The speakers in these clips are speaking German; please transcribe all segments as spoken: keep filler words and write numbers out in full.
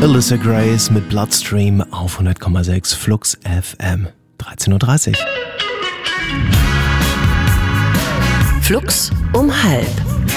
Alyssa Grace mit Bloodstream auf hundert Komma sechs Flux F M. dreizehn Uhr dreißig. Flux um halb.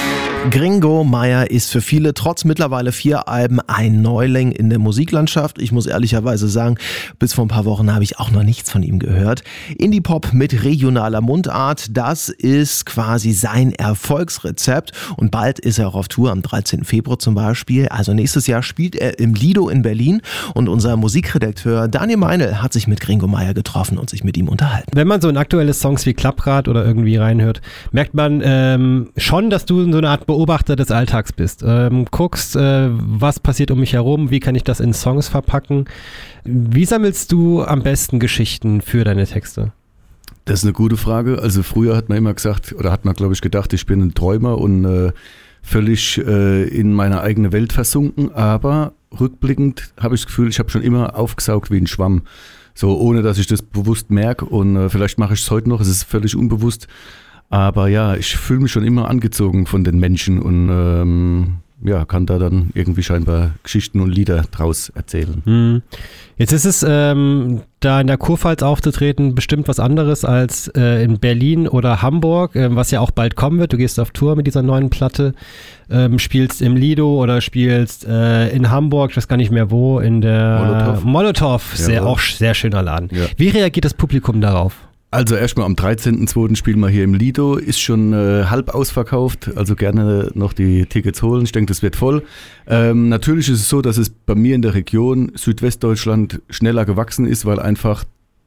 Gringo Meier ist für viele trotz mittlerweile vier Alben ein Neuling in der Musiklandschaft. Ich muss ehrlicherweise sagen, bis vor ein paar Wochen habe ich auch noch nichts von ihm gehört. Indie-Pop mit regionaler Mundart, das ist quasi sein Erfolgsrezept. Und bald ist er auch auf Tour, am dreizehnten Februar zum Beispiel. Also nächstes Jahr spielt er im Lido in Berlin. Und unser Musikredakteur Daniel Meinl hat sich mit Gringo Meier getroffen und sich mit ihm unterhalten. Wenn man so in aktuelle Songs wie Klapprad oder irgendwie reinhört, merkt man ähm, schon, dass du so eine Art Beobachter des Alltags bist. Ähm, guckst, äh, was passiert um mich herum, wie kann ich das in Songs verpacken. Wie sammelst du am besten Geschichten für deine Texte? Das ist eine gute Frage. Also früher hat man immer gesagt, oder hat man glaube ich gedacht, ich bin ein Träumer und äh, völlig äh, in meine eigene Welt versunken, aber rückblickend habe ich das Gefühl, ich habe schon immer aufgesaugt wie ein Schwamm. So ohne, dass ich das bewusst merke und äh, vielleicht mache ich es heute noch, es ist völlig unbewusst. Aber ja, ich fühle mich schon immer angezogen von den Menschen und ähm, ja, kann da dann irgendwie scheinbar Geschichten und Lieder draus erzählen. Hm. Jetzt ist es ähm, da in der Kurpfalz aufzutreten bestimmt was anderes als äh, in Berlin oder Hamburg, äh, was ja auch bald kommen wird. Du gehst auf Tour mit dieser neuen Platte, ähm, spielst im Lido oder spielst äh, in Hamburg, ich weiß gar nicht mehr wo, in der Molotow. Molotow, sehr, ja, auch sehr schöner Laden. Ja. Wie reagiert das Publikum darauf? Also erstmal am dreizehnten zweiten spielen wir hier im Lido, ist schon äh, halb ausverkauft, also gerne noch die Tickets holen, ich denke, das wird voll. Ähm, natürlich ist es so, dass es bei mir in der Region Südwestdeutschland schneller gewachsen ist, weil einfach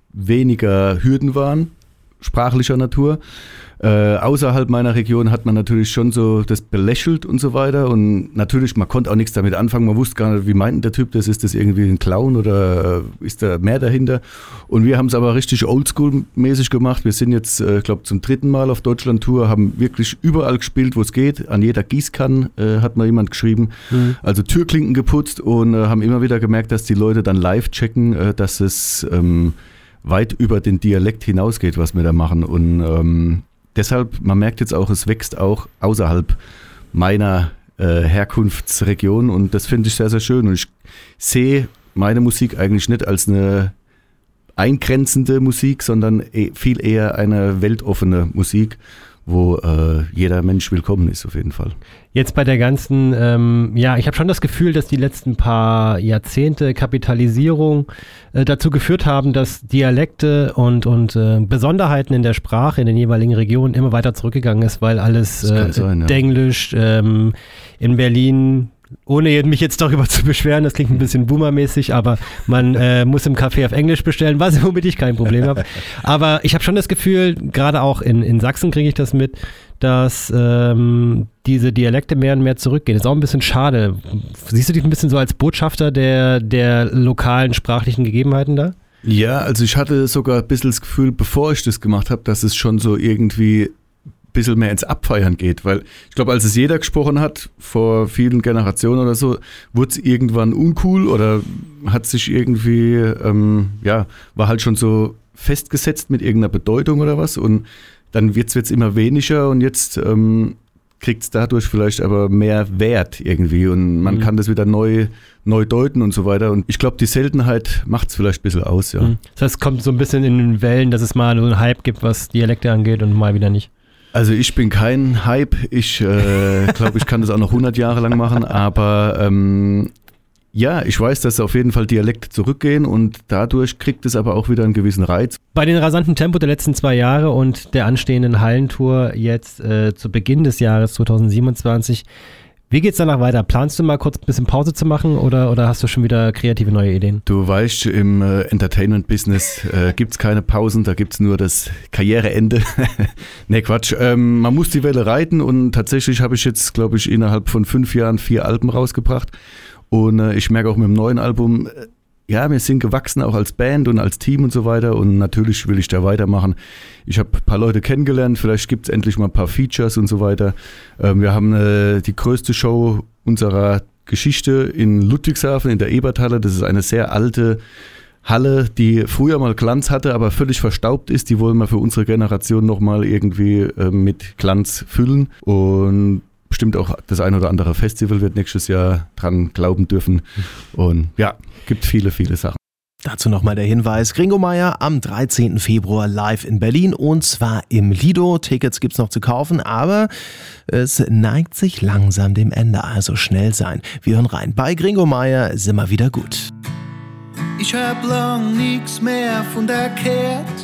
weniger Hürden waren, sprachlicher Natur. Äh, außerhalb meiner Region hat man natürlich schon so das belächelt und so weiter und natürlich, man konnte auch nichts damit anfangen, man wusste gar nicht, wie meint der Typ das, ist das irgendwie ein Clown oder äh, ist da mehr dahinter und wir haben es aber richtig oldschool-mäßig gemacht, wir sind jetzt, ich äh, glaube zum dritten Mal auf Deutschland-Tour, haben wirklich überall gespielt, wo es geht, an jeder Gießkanne äh, hat mal jemand geschrieben, mhm. also Türklinken geputzt und äh, haben immer wieder gemerkt, dass die Leute dann live checken, äh, dass es ähm, weit über den Dialekt hinausgeht, was wir da machen und ähm, deshalb, man merkt jetzt auch, es wächst auch außerhalb meiner äh, Herkunftsregion und das finde ich sehr, sehr schön. Und ich sehe meine Musik eigentlich nicht als eine eingrenzende Musik, sondern e- viel eher eine weltoffene Musik, wo äh, jeder Mensch willkommen ist auf jeden Fall. Jetzt bei der ganzen, ähm, ja, ich habe schon das Gefühl, dass die letzten paar Jahrzehnte Kapitalisierung äh, dazu geführt haben, dass Dialekte und, und äh, Besonderheiten in der Sprache in den jeweiligen Regionen immer weiter zurückgegangen ist, weil alles äh, sein, ja. Denglisch, ähm, in Berlin, ohne mich jetzt darüber zu beschweren, das klingt ein bisschen boomermäßig, aber man äh, muss im Café auf Englisch bestellen, was womit ich kein Problem habe. Aber ich habe schon das Gefühl, gerade auch in, in Sachsen kriege ich das mit, dass ähm, diese Dialekte mehr und mehr zurückgehen. Das ist auch ein bisschen schade. Siehst du dich ein bisschen so als Botschafter der, der lokalen sprachlichen Gegebenheiten da? Ja, also ich hatte sogar ein bisschen das Gefühl, bevor ich das gemacht habe, dass es schon so irgendwie bisschen mehr ins Abfeiern geht, weil ich glaube, als es jeder gesprochen hat, vor vielen Generationen oder so, wurde es irgendwann uncool oder hat sich irgendwie, ähm, ja, war halt schon so festgesetzt mit irgendeiner Bedeutung oder was und dann wird es immer weniger und jetzt ähm, kriegt es dadurch vielleicht aber mehr Wert irgendwie und man mhm. kann das wieder neu, neu deuten und so weiter und ich glaube, die Seltenheit macht es vielleicht ein bisschen aus, ja. Mhm. Das heißt, es kommt so ein bisschen in den Wellen, dass es mal so einen Hype gibt, was Dialekte angeht und mal wieder nicht. Also ich bin kein Hype, ich äh, glaube, ich kann das auch noch hundert Jahre lang machen, aber ähm, ja, ich weiß, dass auf jeden Fall Dialekte zurückgehen und dadurch kriegt es aber auch wieder einen gewissen Reiz. Bei den rasanten Tempo der letzten zwei Jahre und der anstehenden Hallentour jetzt äh, zu Beginn des Jahres zwanzig siebenundzwanzig, wie geht's danach weiter? Planst du mal kurz ein bisschen Pause zu machen oder, oder hast du schon wieder kreative neue Ideen? Du weißt, im äh, Entertainment-Business äh, gibt's keine Pausen, da gibt's nur das Karriereende. Nee, Quatsch. Ähm, man muss die Welle reiten und tatsächlich habe ich jetzt, glaube ich, innerhalb von fünf Jahren vier Alben rausgebracht und äh, ich merke auch mit dem neuen Album, äh, ja, wir sind gewachsen, auch als Band und als Team und so weiter und natürlich will ich da weitermachen. Ich habe ein paar Leute kennengelernt, vielleicht gibt es endlich mal ein paar Features und so weiter. Ähm, wir haben äh, die größte Show unserer Geschichte in Ludwigshafen in der Eberthalle. Das ist eine sehr alte Halle, die früher mal Glanz hatte, aber völlig verstaubt ist. Die wollen wir für unsere Generation nochmal irgendwie äh, mit Glanz füllen und bestimmt auch das ein oder andere Festival wird nächstes Jahr dran glauben dürfen. Und ja, gibt viele, viele Sachen. Dazu nochmal der Hinweis, Gringo Meier am dreizehnten Februar live in Berlin und zwar im Lido. Tickets gibt's noch zu kaufen, aber es neigt sich langsam dem Ende, also schnell sein. Wir hören rein. Bei Gringo Meier sind wir wieder gut. Ich hab lang nix mehr von der gehört.